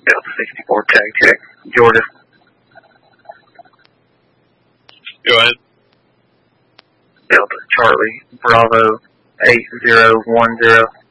Delta 64 tag check. Georgia. Go ahead. Delta Charlie Bravo 8010.